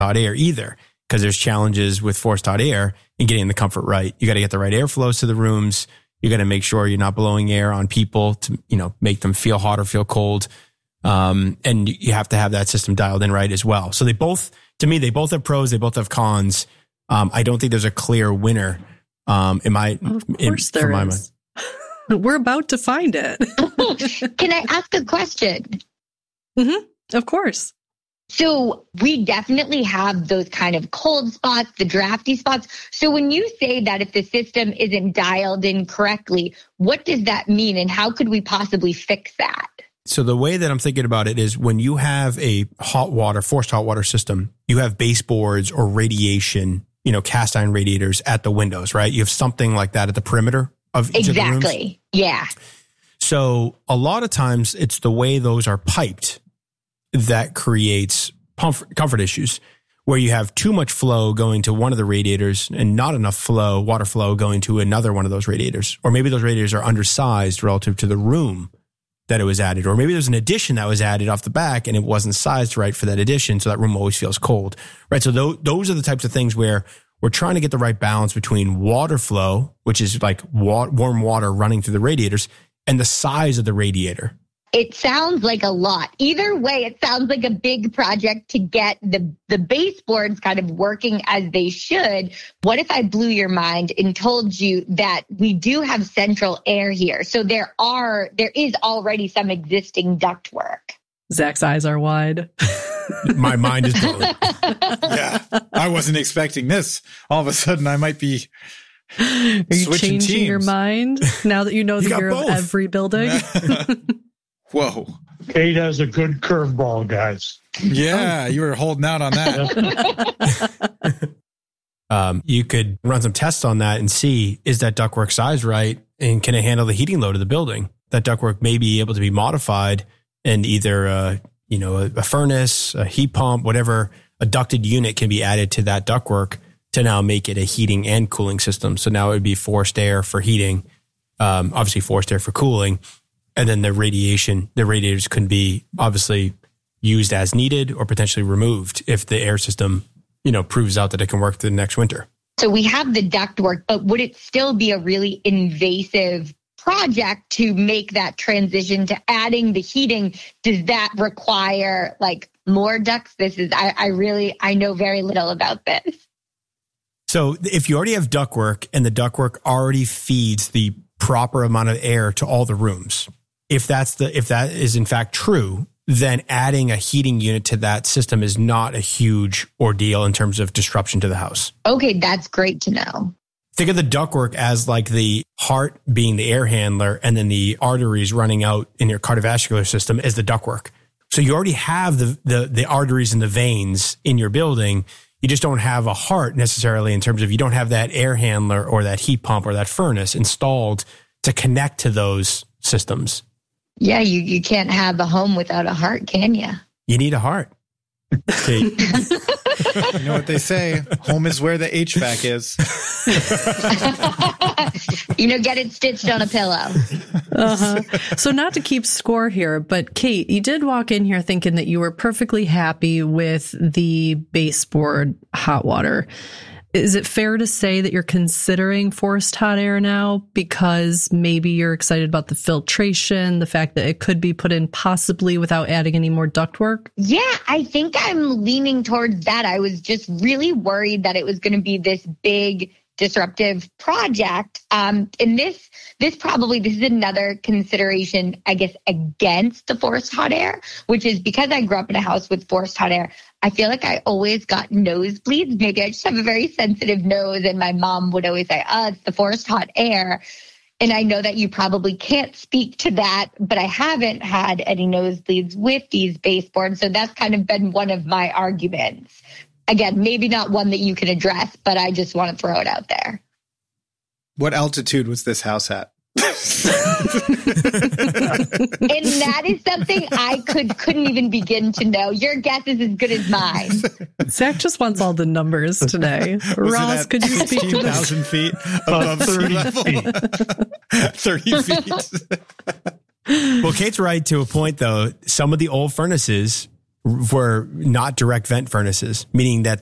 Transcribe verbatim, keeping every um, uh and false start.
hot air either, because there's challenges with forced hot air and getting the comfort right. You got to get the right airflows to the rooms. You got to make sure you're not blowing air on people to, you know, make them feel hot or feel cold. Um, and you have to have that system dialed in right as well. So they both, to me, they both have pros. They both have cons. Um, I don't think there's a clear winner. Um, in my, of course in, there is. We're about to find it. Can I ask a question? Mm-hmm. Of course. So we definitely have those kind of cold spots, the drafty spots. So when you say that if the system isn't dialed in correctly, what does that mean? And how could we possibly fix that? So the way that I'm thinking about it is when you have a hot water, forced hot water system, you have baseboards or radiation, you know, cast iron radiators at the windows, right? You have something like that at the perimeter of each exactly. of the rooms. Exactly. Yeah. So a lot of times it's the way those are piped that creates comfort, comfort issues, where you have too much flow going to one of the radiators and not enough flow, water flow going to another one of those radiators. Or maybe those radiators are undersized relative to the room that it was added. Or maybe there's an addition that was added off the back and it wasn't sized right for that addition, so that room always feels cold, right? So th- those are the types of things where we're trying to get the right balance between water flow, which is like wa- warm water running through the radiators, and the size of the radiator. It sounds like a lot. Either way, it sounds like a big project to get the, the baseboards kind of working as they should. What if I blew your mind and told you that we do have central air here? So there are, there is already some existing ductwork. Zach's eyes are wide. My mind is blown. Yeah, I wasn't expecting this. All of a sudden, I might be Are you changing teams. your mind now that you know you the year of every building? Whoa. Kate has a good curveball, guys. Yeah, you were holding out on that. um, you could run some tests on that and see, is that ductwork size right? And can it handle the heating load of the building? That ductwork may be able to be modified and either, uh, you know, a, a furnace, a heat pump, whatever, a ducted unit can be added to that ductwork to now make it a heating and cooling system. So now it would be forced air for heating, um, obviously forced air for cooling. And then the radiation, the radiators can be obviously used as needed or potentially removed if the air system, you know, proves out that it can work the next winter. So we have the ductwork, but would it still be a really invasive project to make that transition to adding the heating? Does that require like more ducts? This is, I, I really, I know very little about this. So if you already have ductwork and the ductwork already feeds the proper amount of air to all the rooms, if that's the, if that is in fact true, then adding a heating unit to that system is not a huge ordeal in terms of disruption to the house. Okay, that's great to know. Think of the ductwork as like the heart being the air handler and then the arteries running out in your cardiovascular system as the ductwork. So you already have the, the, the arteries and the veins in your building. You just don't have a heart necessarily in terms of you don't have that air handler or that heat pump or that furnace installed to connect to those systems. Yeah, you, you can't have a home without a heart, can you? You need a heart. Okay. You know what they say, home is where the H V A C is. You know, get it stitched on a pillow. Uh-huh. So not to keep score here, but Kate, you did walk in here thinking that you were perfectly happy with the baseboard hot water. Is it fair to say that you're considering forced hot air now because maybe you're excited about the filtration, the fact that it could be put in possibly without adding any more ductwork? Yeah, I think I'm leaning towards that. I was just really worried that it was going to be this big disruptive project. Um, and this, this probably, this is another consideration, I guess, against the forced hot air, which is because I grew up in a house with forced hot air. I feel like I always got nosebleeds. Maybe I just have a very sensitive nose, and my mom would always say, oh, it's the forced hot air. And I know that you probably can't speak to that, but I haven't had any nosebleeds with these baseboards. So that's kind of been one of my arguments. Again, maybe not one that you can address, but I just want to throw it out there. What altitude was this house at? And that is something I could, couldn't even begin to know. Your guess is as good as mine. Zach just wants all the numbers today. Ross, could you speak to this? sixteen thousand feet above sea level? thirty feet. Well, Kate's right to a point, though. Some of the old furnaces were not direct vent furnaces, meaning that